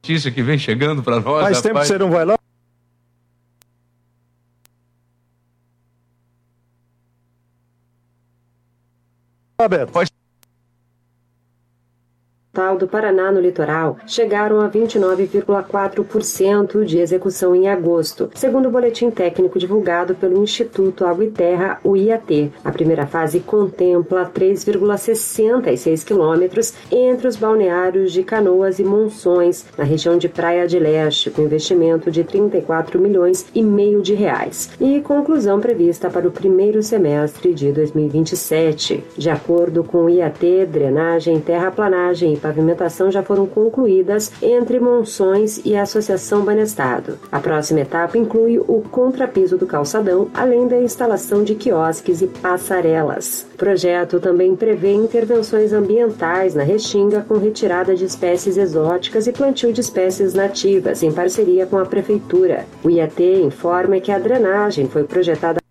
notícia que vem chegando para nós. Faz tempo que você não vai lá? Roberto. Do Paraná no litoral chegaram a 29,4% de execução em agosto, segundo o boletim técnico divulgado pelo Instituto Água e Terra, o IAT. A primeira fase contempla 3,66 quilômetros entre os balneários de Canoas e Monções, na região de Praia de Leste, com investimento de 34 milhões e meio de reais, e conclusão prevista para o primeiro semestre de 2027. De acordo com o IAT, drenagem, terraplanagem e pavimentação já foram concluídas entre Monções e a Associação Banestado. A próxima etapa inclui o contrapiso do calçadão, além da instalação de quiosques e passarelas. O projeto também prevê intervenções ambientais na Restinga, com retirada de espécies exóticas e plantio de espécies nativas, em parceria com a Prefeitura. O IAT informa que a drenagem foi projetada